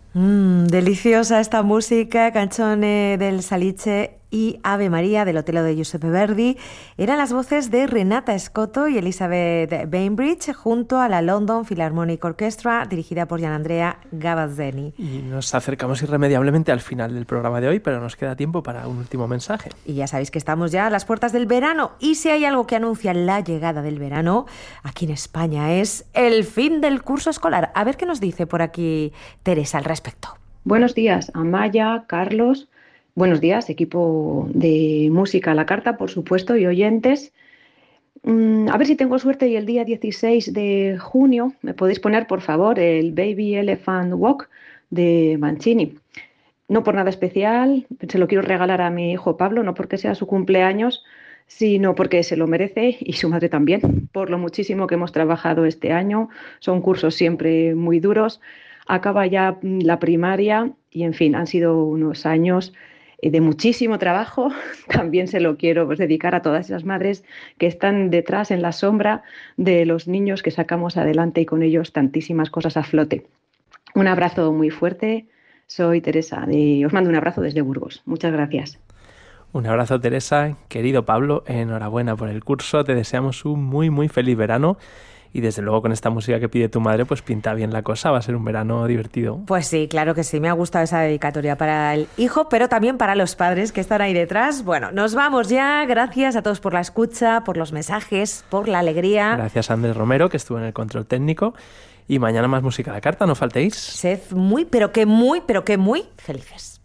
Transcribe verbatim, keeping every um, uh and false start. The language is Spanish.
Mm, deliciosa esta música, Canzone del Salice y Ave María del Otello de Giuseppe Verdi. Eran las voces de Renata Scotto y Elizabeth Bainbridge junto a la London Philharmonic Orchestra, dirigida por Gianandrea Gavazzeni. Y nos acercamos irremediablemente al final del programa de hoy, pero nos queda tiempo para un último mensaje. Y ya sabéis que estamos ya a las puertas del verano, y si hay algo que anuncia la llegada del verano aquí en España es el fin del curso escolar. A ver qué nos dice por aquí Teresa al respecto. Buenos días, Amaya, Carlos. Buenos días, equipo de Música a la Carta, por supuesto, y oyentes. Mm, a ver si tengo suerte y el día dieciséis de junio me podéis poner, por favor, el Baby Elephant Walk de Mancini. No por nada especial, se lo quiero regalar a mi hijo Pablo, no porque sea su cumpleaños, sino porque se lo merece y su madre también, por lo muchísimo que hemos trabajado este año. Son cursos siempre muy duros. Acaba ya la primaria y, en fin, han sido unos años de muchísimo trabajo. También se lo quiero pues, dedicar a todas esas madres que están detrás en la sombra de los niños que sacamos adelante y con ellos tantísimas cosas a flote. Un abrazo muy fuerte. Soy Teresa. De... Os mando un abrazo desde Burgos. Muchas gracias. Un abrazo, Teresa. Querido Pablo, enhorabuena por el curso. Te deseamos un muy, muy feliz verano. Y desde luego con esta música que pide tu madre, pues pinta bien la cosa, va a ser un verano divertido. Pues sí, claro que sí, me ha gustado esa dedicatoria para el hijo, pero también para los padres que están ahí detrás. Bueno, nos vamos ya, gracias a todos por la escucha, por los mensajes, por la alegría. Gracias a Andrés Romero, que estuvo en el control técnico, y mañana más Música a la Carta, no faltéis. Sed muy, pero que muy, pero que muy felices.